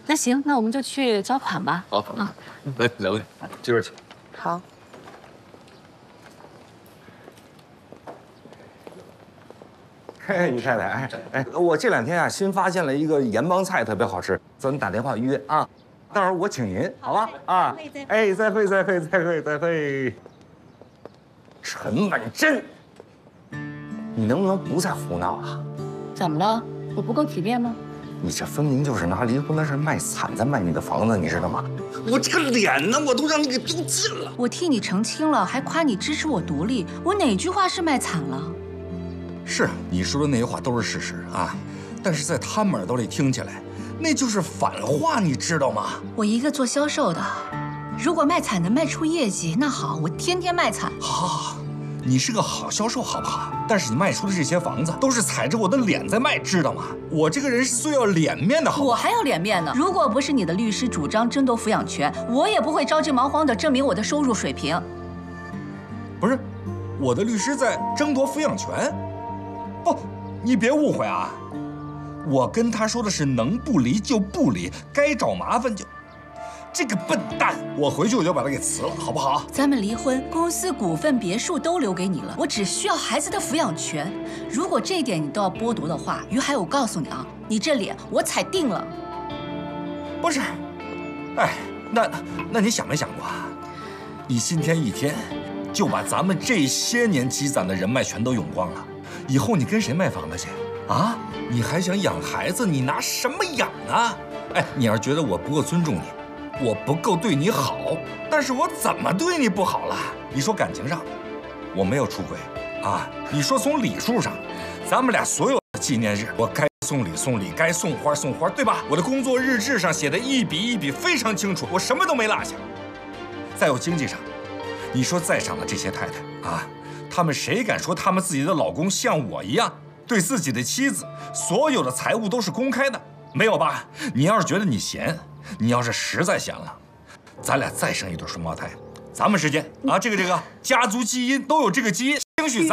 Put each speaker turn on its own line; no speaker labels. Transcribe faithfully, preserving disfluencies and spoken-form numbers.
那行，那我们就去交款吧。
好，啊，来，两位，这边请。
好。
嘿，于太太，哎哎，我这两天啊新发现了一个盐帮菜，特别好吃，咱们打电话约啊，到时候我请您，好吧？啊，哎，再会，再会，再会，再会。陈婉珍，你能不能不再胡闹了？
怎么了？我不够体面吗？
你这分明就是拿离婚的事卖惨，在卖你的房子，你知道吗？我这个脸呢，我都让你给丢尽了。
我替你澄清了，还夸你支持我独立，我哪句话是卖惨了？
是你说的那些话都是事实啊，但是在他们耳朵里听起来，那就是反话，你知道吗？
我一个做销售的，如果卖惨能卖出业绩，那好，我天天卖惨。
好，好，好，你是个好销售，好不好？但是你卖出的这些房子都是踩着我的脸在卖，知道吗？我这个人是最要脸面的，好不好？
我还要脸面呢。如果不是你的律师主张争夺抚养权，我也不会着急忙慌地证明我的收入水平。
不是，我的律师在争夺抚养权？不，你别误会啊！我跟他说的是能不离就不离，该找麻烦就……这个笨蛋，我回去我就把他给辞了，好不好？
咱们离婚，公司、股份、别墅都留给你了，我只需要孩子的抚养权。如果这一点你都要剥夺的话，于海，我告诉你啊，你这脸我踩定了。
不是，哎，那那你想没想过啊？你今天一天就把咱们这些年积攒的人脉全都用光了，以后你跟谁卖房子去啊？你还想养孩子？你拿什么养啊？哎，你要是觉得我不够尊重你，我不够对你好，但是我怎么对你不好了？你说感情上，我没有出轨啊？你说从礼数上，咱们俩所有的纪念日，我该送礼送礼，该送花送花，对吧？我的工作日志上写的一笔一笔非常清楚，我什么都没落下。再有经济上，你说在场的这些太太啊，她们谁敢说她们自己的老公像我一样，对自己的妻子所有的财物都是公开的？没有吧？你要是觉得你闲，你要是实在闲了，咱俩再生一对双胞胎，咱们之间啊，这个这个家族基因都有这个基因，兴许咱。